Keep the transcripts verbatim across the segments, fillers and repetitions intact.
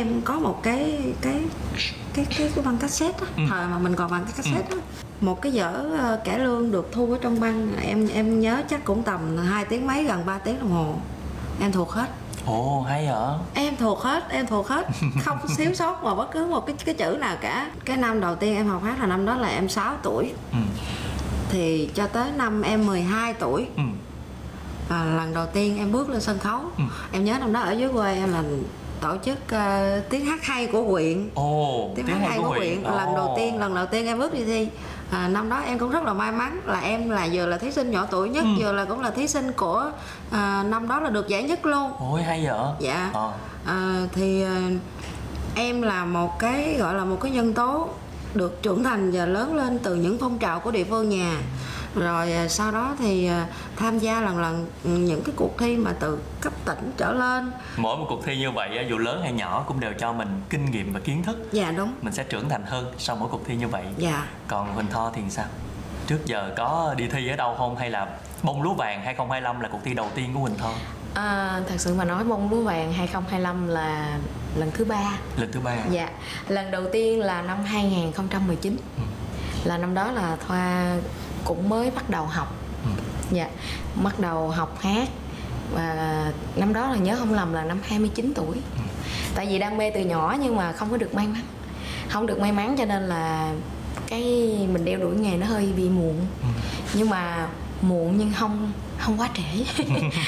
em có một cái cái cái cái cái băng cassette á, ừ. thời mà mình còn bằng cái cassette ừ. á, một cái dở cải lương được thu ở trong băng, em em nhớ chắc cũng tầm hai tiếng mấy, gần ba tiếng đồng hồ, em thuộc hết. Ồ, hay hả? Em thuộc hết, em thuộc hết, không xíu sót mà bất cứ một cái cái chữ nào cả. Cái năm đầu tiên em học hát là năm đó là em sáu tuổi. Ừ. Thì cho tới năm em mười hai tuổi. Ừ. À, lần đầu tiên em bước lên sân khấu. Ừ. Em nhớ năm đó ở dưới quê em là tổ chức uh, tiếng hát hay của huyện. Ồ, tiếng, tiếng hát hay của huyện. huyện. Lần đầu tiên, lần đầu tiên em bước đi thi. À, năm đó em cũng rất là may mắn là em là vừa là thí sinh nhỏ tuổi nhất, ừ. vừa là cũng là thí sinh của à, năm đó là được giải nhất luôn. Ôi hay vậy. Dạ. À. À, thì à, em là một cái gọi là một cái nhân tố được trưởng thành và lớn lên từ những phong trào của địa phương nhà. Rồi à, sau đó thì à, tham gia lần lần những cái cuộc thi mà từ cấp tỉnh trở lên. Mỗi một cuộc thi như vậy dù lớn hay nhỏ cũng đều cho mình kinh nghiệm và kiến thức. Dạ đúng. Mình sẽ trưởng thành hơn sau mỗi cuộc thi như vậy. Dạ. Còn Huỳnh Tho thì sao? Trước giờ có đi thi ở đâu không, hay là Bông Lúa Vàng hai không hai lăm là cuộc thi đầu tiên của Huỳnh Tho? À, thật sự mà nói Bông Lúa Vàng hai không hai lăm là lần thứ ba. Lần thứ ba. Dạ. Lần đầu tiên là năm hai không một chín. Ừ. Là năm đó là Thoa cũng mới bắt đầu học. Ừ. Dạ. Bắt đầu học hát. Và năm đó là nhớ không lầm là năm hai mươi chín tuổi. Ừ. Tại vì đam mê từ nhỏ nhưng mà không có được may mắn. Không được may mắn cho nên là cái mình đeo đuổi nghề nó hơi bị muộn. Ừ. Nhưng mà muộn nhưng không không quá trễ.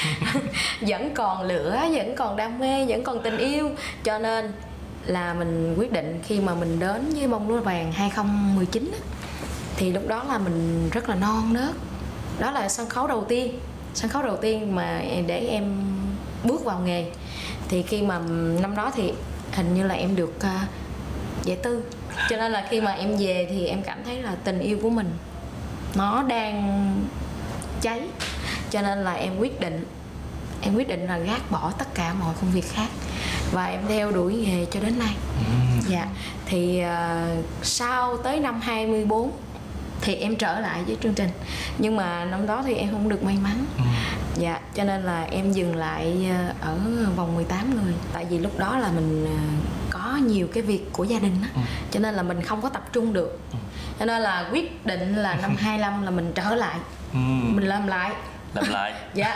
Vẫn còn lửa, vẫn còn đam mê, vẫn còn tình yêu. Cho nên là mình quyết định khi mà mình đến với Bông Lúa Vàng hai không một chín á, thì lúc đó là mình rất là non nớt. Đó là sân khấu đầu tiên, sân khấu đầu tiên mà để em bước vào nghề. Thì khi mà năm đó thì hình như là em được uh, giải tư. Cho nên là khi mà em về thì em cảm thấy là tình yêu của mình nó đang cháy. Cho nên là em quyết định Em quyết định là gác bỏ tất cả mọi công việc khác và em theo đuổi nghề cho đến nay. ừ. Dạ. Thì uh, sau tới năm hai mươi bốn thì em trở lại với chương trình. Nhưng mà năm đó thì em không được may mắn. ừ. Dạ. Cho nên là em dừng lại ở vòng mười tám người. Tại vì lúc đó là mình có nhiều cái việc của gia đình á. ừ. Cho nên là mình không có tập trung được. ừ. Cho nên là quyết định là năm hai lăm là mình trở lại. ừ. Mình làm lại làm lại. Dạ.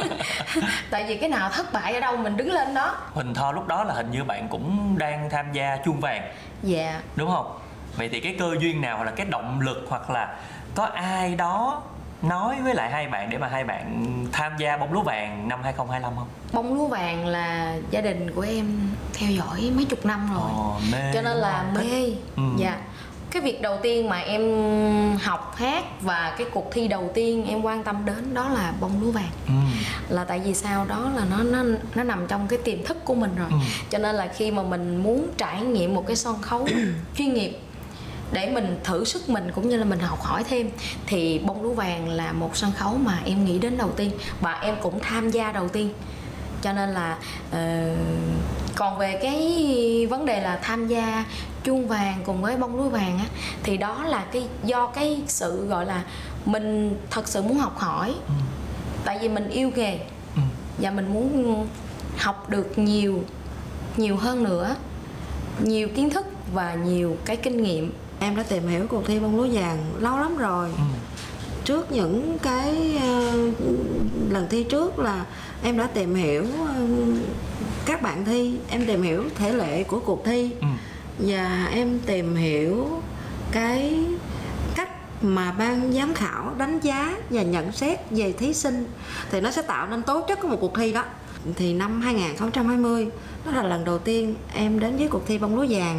Tại vì cái nào thất bại ở đâu mình đứng lên đó. Huỳnh Tho lúc đó là hình như bạn cũng đang tham gia Chuông Vàng. Dạ. Đúng không? Vậy thì cái cơ duyên nào hoặc là cái động lực hoặc là có ai đó nói với lại hai bạn để mà hai bạn tham gia Bông Lúa Vàng năm hai không hai lăm không? Bông Lúa Vàng là gia đình của em theo dõi mấy chục năm rồi. Ồ, mê. Cho nên là mê. ừ. Dạ. Cái việc đầu tiên mà em học hát và cái cuộc thi đầu tiên em quan tâm đến đó là Bông Lúa Vàng. ừ. Là tại vì sao đó là nó nó nó nằm trong cái tiềm thức của mình rồi. ừ. Cho nên là khi mà mình muốn trải nghiệm một cái sân khấu chuyên nghiệp để mình thử sức mình cũng như là mình học hỏi thêm thì Bông Lúa Vàng là một sân khấu mà em nghĩ đến đầu tiên và em cũng tham gia đầu tiên. Cho nên là uh, còn về cái vấn đề là tham gia Chuông Vàng cùng với Bông Lúa Vàng á, thì đó là cái do cái sự gọi là mình thật sự muốn học hỏi. ừ. Tại vì mình yêu nghề. ừ. Và mình muốn học được nhiều nhiều hơn nữa, nhiều kiến thức và nhiều cái kinh nghiệm. Em đã tìm hiểu cuộc thi Bông Lúa Vàng lâu lắm rồi. ừ. Trước những cái uh, lần thi trước là em đã tìm hiểu uh, các bạn thi, em tìm hiểu thể lệ của cuộc thi. ừ. Và em tìm hiểu cái cách mà ban giám khảo đánh giá và nhận xét về thí sinh thì nó sẽ tạo nên tố chất của một cuộc thi đó. Thì năm hai không hai không đó là lần đầu tiên em đến với cuộc thi Bông Lúa Vàng.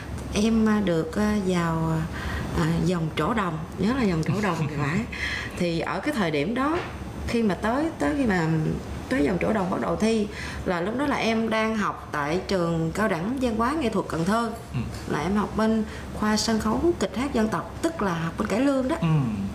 Em được vào à, vòng trổ đồng, nhớ là vòng trổ đồng thì phải. Thì ở cái thời điểm đó khi mà tới tới khi mà tới vòng trổ đồng bắt đầu thi là lúc đó là em đang học tại trường cao đẳng văn hóa nghệ thuật Cần Thơ. ừ. Là em học bên khoa sân khấu kịch hát dân tộc, tức là học bên cải lương đó. ừ.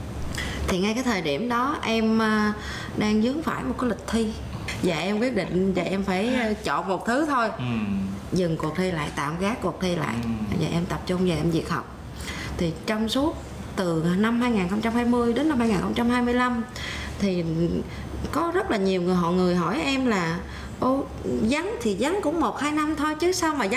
Thì ngay cái thời điểm đó em uh, đang vướng phải một cái lịch thi và em quyết định và em phải uh, chọn một thứ thôi. ừ. Dừng cuộc thi lại, tạm gác cuộc thi lại. ừ. Và em tập trung vào em việc học. Thì trong suốt từ năm hai không hai không đến năm hai không hai lăm thì có rất là nhiều người họ người hỏi em là ô vắng thì vắng cũng một hai năm thôi chứ sao mà